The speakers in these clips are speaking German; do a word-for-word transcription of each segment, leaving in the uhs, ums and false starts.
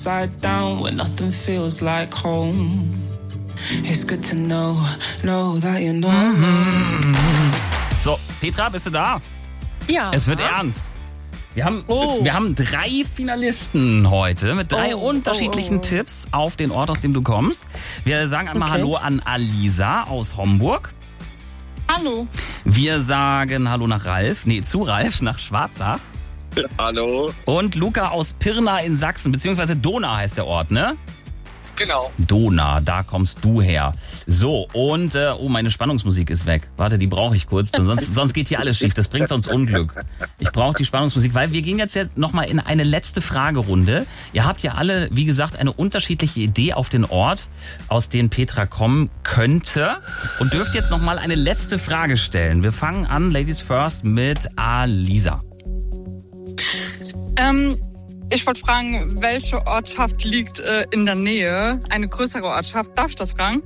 Side down when nothing feels like home. It's good to know, know that you know. So, Petra, bist du da? Ja. Es wird ernst. Wir haben, Oh. wir haben drei Finalisten heute mit drei Oh, unterschiedlichen oh, oh. Tipps auf den Ort, aus dem du kommst. Wir sagen einmal Okay. Hallo an Alisa aus Homburg. Hallo. Wir sagen Hallo nach Ralf, nee, zu Ralf nach Schwarzach. Hallo. Und Luca aus Pirna in Sachsen, beziehungsweise Dohna heißt der Ort, ne? Genau. Dohna, da kommst du her. So, und, äh, oh, meine Spannungsmusik ist weg. Warte, die brauche ich kurz, denn sonst, sonst geht hier alles schief. Das bringt sonst Unglück. Ich brauche die Spannungsmusik, weil wir gehen jetzt, jetzt nochmal in eine letzte Fragerunde. Ihr habt ja alle, wie gesagt, eine unterschiedliche Idee auf den Ort, aus dem Petra kommen könnte. Und dürft jetzt nochmal eine letzte Frage stellen. Wir fangen an, Ladies First, mit Alisa. Ähm, ich wollte fragen, welche Ortschaft liegt äh, in der Nähe? Eine größere Ortschaft. Darf ich das fragen?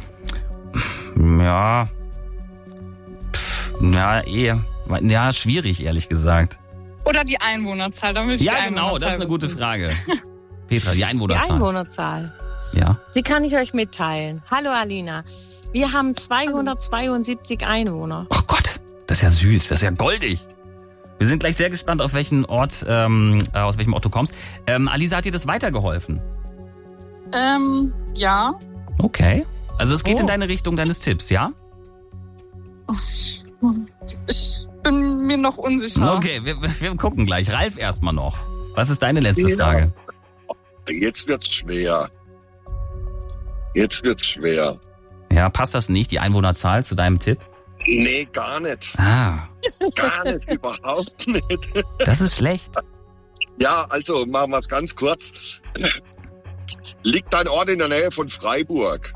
Ja. Pff, ja, eh. Ja, schwierig, ehrlich gesagt. Oder die Einwohnerzahl? Dann will ich Ja, die genau, Einwohnerzahl das ist eine gute wissen. Frage. Petra, die Die Einwohnerzahl. Einwohnerzahl. Ja. Die kann ich euch mitteilen. Hallo Alina. Wir haben zweihundertzweiundsiebzig Einwohner. Oh Gott, das ist ja süß, das ist ja goldig. Wir sind gleich sehr gespannt, auf welchen Ort, ähm, aus welchem Ort du kommst. Ähm, Alisa, hat dir das weitergeholfen? Ähm, ja. Okay. Also es geht Oh. in deine Richtung deines Tipps, ja? Ich bin mir noch unsicher. Okay, wir, wir gucken gleich. Ralf erstmal noch. Was ist deine letzte Ja. Frage? Jetzt wird's schwer. Jetzt wird's schwer. Ja, passt das nicht, die Einwohnerzahl, zu deinem Tipp? Nee, gar nicht. Ah, Gar nicht, überhaupt nicht. das ist schlecht. Ja, also machen wir es ganz kurz. Liegt dein Ort in der Nähe von Freiburg?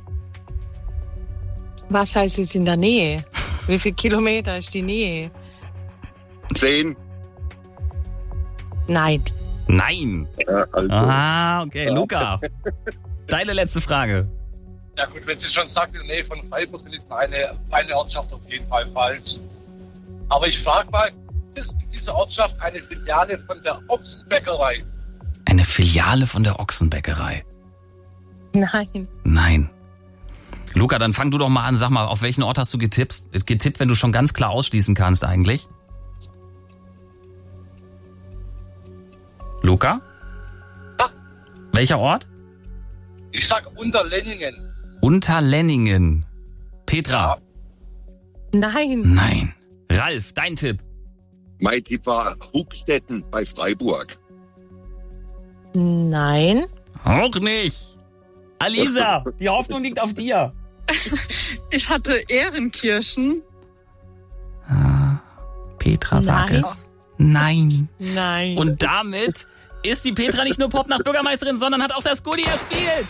Was heißt es in der Nähe? Wie viel Kilometer ist die Nähe? Zehn. Nein. Nein. Ja, also. Ah, okay. Luca, deine letzte Frage. Ja gut, wenn sie schon sagt, in der Nähe von Freiburg liegt eine, eine Ortschaft auf jeden Fall falsch. Aber ich frage mal, ist diese Ortschaft eine Filiale von der Ochsenbäckerei? Eine Filiale von der Ochsenbäckerei. Nein. Nein. Luca, dann fang du doch mal an. Sag mal, auf welchen Ort hast du getippt? Getippt, wenn du schon ganz klar ausschließen kannst eigentlich. Luca? Ja. Welcher Ort? Ich sag Unterlenningen. Unterlenningen. Petra? Nein. Nein. Ralf, dein Tipp? Mein Tipp war Huckstetten bei Freiburg. Nein. Auch nicht. Alisa, die Hoffnung liegt auf dir. Ich hatte Ehrenkirchen. Ah, Petra sagt Nein. es. Nein. Nein. Und damit ist die Petra nicht nur Pop-Nacht-Bürgermeisterin, sondern hat auch das Goodie erspielt.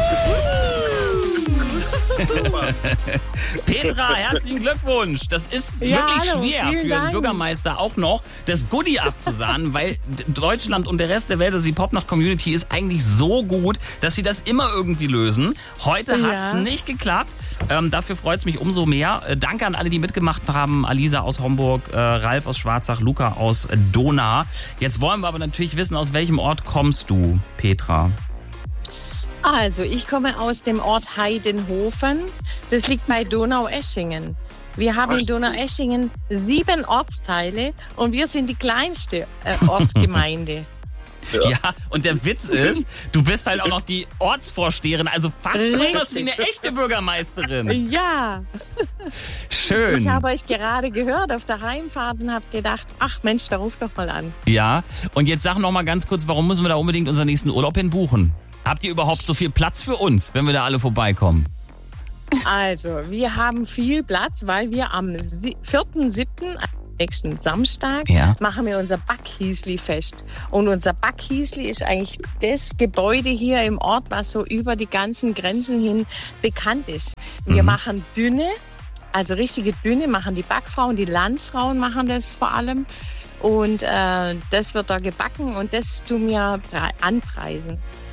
Petra, herzlichen Glückwunsch. Das ist Ja, wirklich hallo, schwer vielen für einen Dank. Bürgermeister auch noch das Goodie abzusahnen, weil D- Deutschland und der Rest der Welt, also die Popnacht-Community ist eigentlich so gut, dass sie das immer irgendwie lösen. Heute Ja. hat's nicht geklappt. Ähm, dafür freut's mich umso mehr. Äh, danke an alle, die mitgemacht haben. Alisa aus Homburg, äh, Ralf aus Schwarzach, Luca aus Dohna. Jetzt wollen wir aber natürlich wissen, aus welchem Ort kommst du, Petra? Also, ich komme aus dem Ort Heidenhofen. Das liegt bei Donaueschingen. Wir haben in Donaueschingen sieben Ortsteile und wir sind die kleinste äh, Ortsgemeinde. Ja. ja, und der Witz ist, du bist halt auch noch die Ortsvorsteherin, also fast sowas wie eine echte Bürgermeisterin. Ja, Schön. ich habe euch gerade gehört auf der Heimfahrt und habe gedacht, ach Mensch, da ruft doch mal an. Ja, und jetzt sag noch mal ganz kurz, warum müssen wir da unbedingt unseren nächsten Urlaub hin buchen? Habt ihr überhaupt so viel Platz für uns, wenn wir da alle vorbeikommen? Also, wir haben viel Platz, weil wir am vierten siebten nächsten Samstag Ja. machen wir unser Backhiesli-Fest. Und unser Backhiesli ist eigentlich das Gebäude hier im Ort, was so über die ganzen Grenzen hin bekannt ist. Wir Mhm. machen dünne, also richtige dünne, machen die Backfrauen, die Landfrauen machen das vor allem. Und äh, das wird da gebacken und das tun wir pre- anpreisen.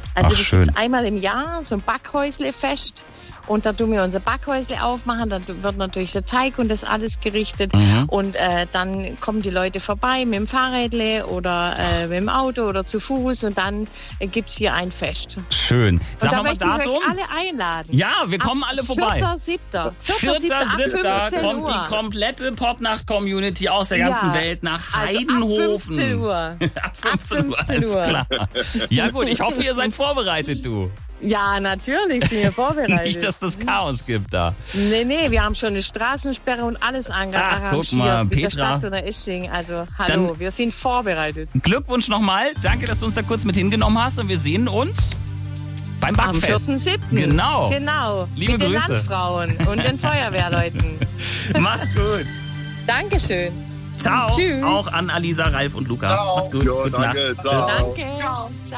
Also Ach, das schön. ist einmal im Jahr so ein Backhäusle-Fest. Und da tun wir unser Backhäusle aufmachen, dann wird natürlich der Teig und das alles gerichtet. Mhm. Und äh, dann kommen die Leute vorbei mit dem Fahrrädle oder äh, mit dem Auto oder zu Fuß und dann äh, gibt es hier ein Fest. Schön. Sag und da mal möchte ich Datum. euch alle einladen. Ja, wir kommen alle vorbei. vierter siebter vierter siebter ab kommt Uhr. die komplette Popnacht-Community aus der ganzen Ja, Welt nach also Heidenhofen. ab fünfzehn Uhr. ab fünfzehn Uhr, fünfzehn alles Uhr. klar. Ja gut, ich hoffe, ihr seid vorbereitet, du. Ja, natürlich sind wir vorbereitet. Nicht, dass das Chaos gibt da. Nee, nee, wir haben schon eine Straßensperre und alles ange- Ach, guck arrangiert mal, mit der Petra. Stadt oder Isching. Also, hallo, Dann- wir sind vorbereitet. Glückwunsch nochmal. Danke, dass du uns da kurz mit hingenommen hast und wir sehen uns beim Am Backfest. vierten siebten Genau. Genau. Liebe mit den Grüße. Landfrauen und den Feuerwehrleuten. Mach's gut. Dankeschön. Ciao. Tschüss. Auch an Alisa, Ralf und Luca. Ciao. Mach's gut. Ja, Gute danke. Nacht. Ciao. Tschüss. Danke. Ciao.